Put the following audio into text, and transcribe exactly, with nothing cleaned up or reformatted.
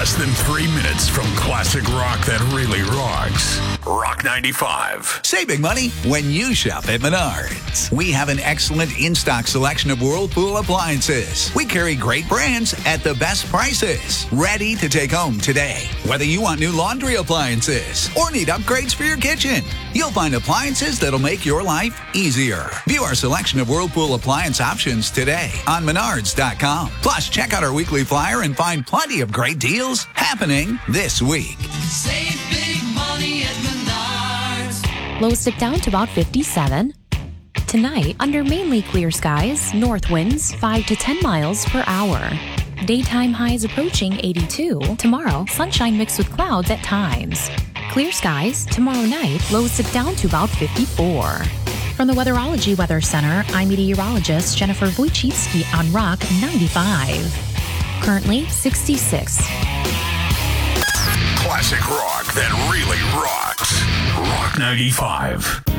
less than three minutes from classic rock that really rocks. Rock ninety-five. Save big money when you shop at Menards. We have an excellent in-stock selection of Whirlpool appliances. We carry great brands at the best prices. Ready to take home today. Whether you want new laundry appliances or need upgrades for your kitchen, you'll find appliances that'll make your life easier. View our selection of Whirlpool appliance options today on Menards dot com. Plus, check out our weekly flyer and find plenty of great deals happening this week. Save big money at Menards. Lows dip down to about fifty-seven. Tonight, under mainly clear skies, north winds five to ten miles per hour. Daytime highs approaching eighty-two. Tomorrow, sunshine mixed with clouds at times. Clear skies, tomorrow night, lows dip down to about fifty-four. From the Weatherology Weather Center, I'm meteorologist Jennifer Wojcicki on Rock ninety-five. Currently, sixty-six. Classic rock that really rocks. Rock ninety-five.